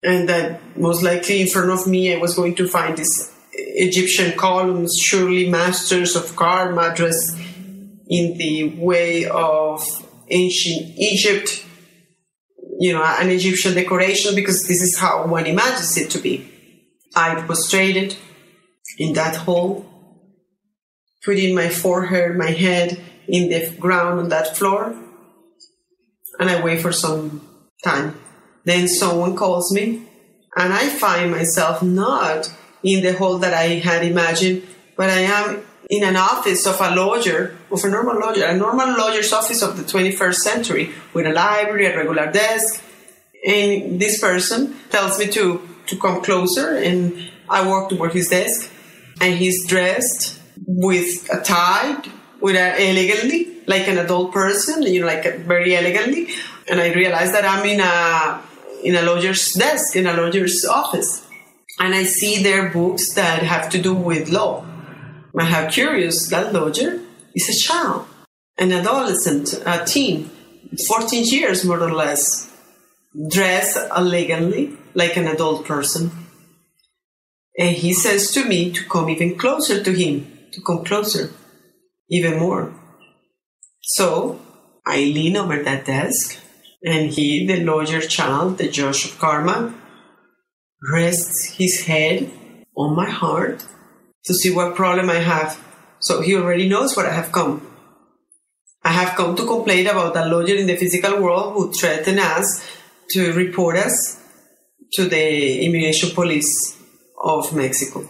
and that most likely in front of me I was going to find these Egyptian columns, surely masters of karma, dressed in the way of ancient Egypt, an Egyptian decoration, because this is how one imagines it to be. I prostrated in that hall, putting my forehead, my head in the ground on that floor, and I wait for some time. Then someone calls me, and I find myself not in the hall that I had imagined, but I am in an office of a lawyer, of a normal lawyer's office of the 21st century, with a library, a regular desk. And this person tells me to come closer, and I walk toward his desk, and he's dressed with a tie, elegantly, like an adult person, very elegantly. And I realize that I'm in a lawyer's desk, in a lawyer's office. And I see their books that have to do with law. And how curious, that lawyer is a child, an adolescent, a teen, 14 years more or less, dressed elegantly like an adult person. And he says to me to come even closer to him, to come closer, even more. So I lean over that desk, and he, the lawyer child, the judge of karma, rests his head on my heart to see what problem I have. So he already knows what I have come. I have come to complain about that lawyer in the physical world who threatened us to report us to the immigration police of Mexico.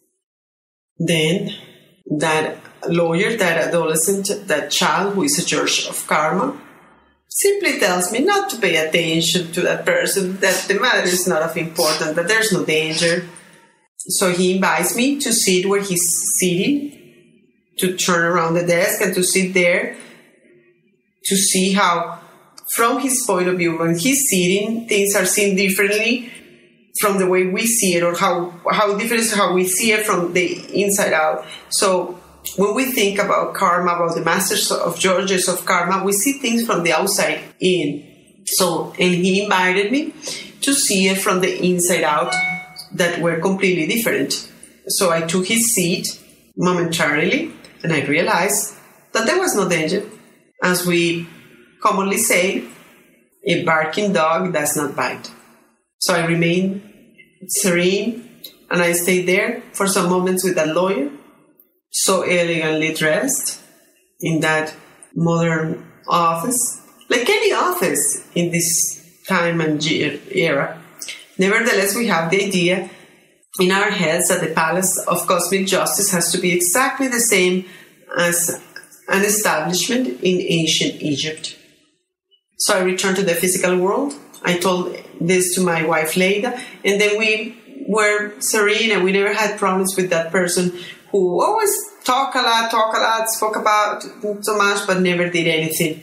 Then that lawyer, that adolescent, that child who is a judge of karma, simply tells me not to pay attention to that person, that the matter is not of importance, that there's no danger. So he invites me to sit where he's sitting, to turn around the desk and to sit there, to see how, from his point of view, when he's sitting, things are seen differently from the way we see it, or how different is how we see it from the inside out. So when we think about karma, about the masters of judges of karma, we see things from the outside in. So, and he invited me to see it from the inside out, that were completely different. So I took his seat momentarily, and I realized that there was no danger. As we commonly say, a barking dog does not bite. So I remained serene, and I stayed there for some moments with that lawyer, so elegantly dressed in that modern office, like any office in this time and era. Nevertheless, we have the idea in our heads that the Palace of Cosmic Justice has to be exactly the same as an establishment in ancient Egypt. So I returned to the physical world. I told this to my wife, Leida, and then we were serene, and we never had problems with that person who always talk a lot, spoke about so much, but never did anything.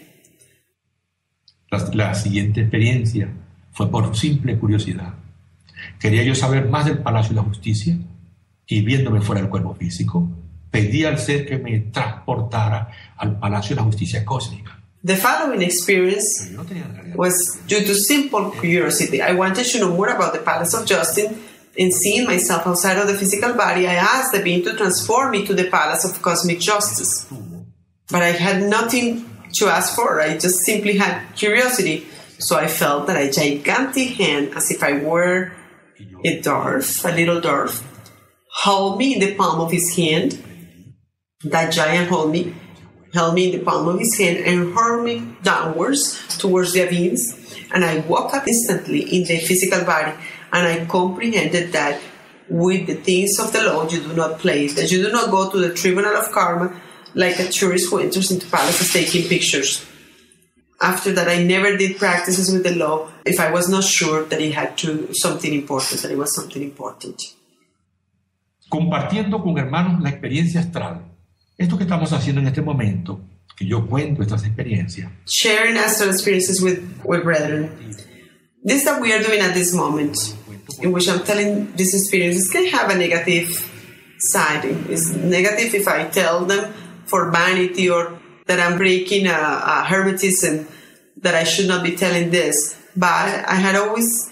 La siguiente experiencia fue por simple curiosidad. Quería yo saber más del Palacio de la Justicia, y viéndome fuera del cuerpo físico, pedí al ser que me transportara al Palacio de la Justicia Cósmica. The following experience was due to simple curiosity. I wanted to know more about the Palace of Justice, and seeing myself outside of the physical body, I asked the being to transport me to the Palace of Cosmic Justice. But I had nothing to ask for. I just simply had curiosity. So I felt that a gigantic hand, as if I were a dwarf, a little dwarf, held me in the palm of his hand. That giant held me in the palm of his hand and hurled me downwards towards the abyss. And I woke up instantly in the physical body, and I comprehended that with the things of the law you do not play, that you do not go to the tribunal of karma like a tourist who enters into palaces taking pictures. After that, I never did practices with the law if I was not sure that it had something important, that it was something important. Compartiendo con hermanos la experiencia astral. Esto que estamos haciendo en este momento, que yo cuento estas experiencias. Sharing astral experiences with brethren. This that we are doing at this moment, in which I'm telling these experiences, can have a negative side. It's negative if I tell them for vanity, or that I'm breaking a hermetism, that I should not be telling this. But I had always